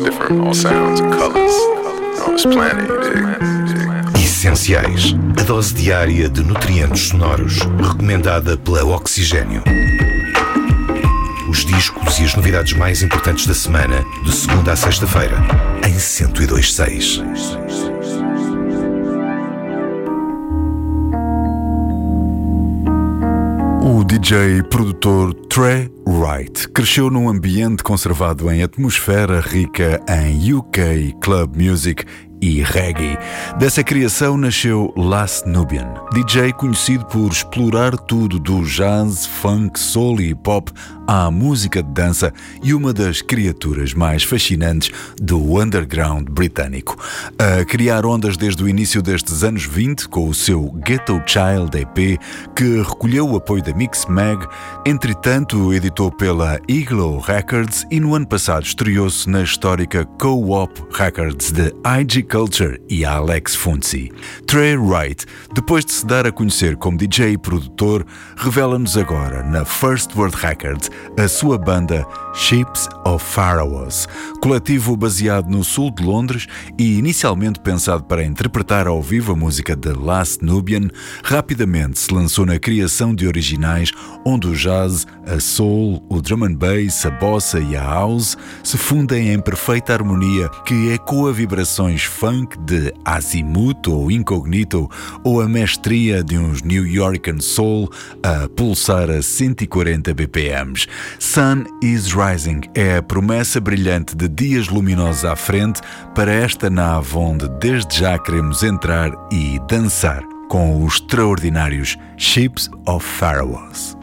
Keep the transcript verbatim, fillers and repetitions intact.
different, all sounds and colors on this planet, you dig? Essenciais. A dose diária de nutrientes sonoros, recomendada pela Oxigênio. Os discos e as novidades mais importantes da semana, de segunda à sexta-feira, em cento e dois ponto seis. O D J produtor Trey Wright cresceu num ambiente conservado em atmosfera rica em U K club music e reggae. Dessa criação nasceu Last Nubian, D J conhecido por explorar tudo do jazz, funk, soul e pop à música de dança e uma das criaturas mais fascinantes do underground britânico. A criar ondas desde o início destes anos vinte com o seu Ghetto Child E P, que recolheu o apoio da Mixmag, entretanto editou pela Igloo Records e no ano passado estreou-se na histórica Co-op Records de I G Culture e Alex Funzi. Trey Wright, depois de se dar a conhecer como D J e produtor, revela-nos agora na First World Records a sua banda Ships of Pharaohs, coletivo baseado no sul de Londres e inicialmente pensado para interpretar ao vivo a música de Last Nubian. Rapidamente se lançou na criação de originais onde o jazz, a soul, o drum and bass, a bossa e a house se fundem em perfeita harmonia que ecoa vibrações funk de Azimuth ou Incognito ou a mestria de uns New Yorkan Soul a pulsar a cento e quarenta B P Ms. Sun is Rising é a promessa brilhante de dias luminosos à frente para esta nave onde desde já queremos entrar e dançar com os extraordinários Ships of Pharaohs.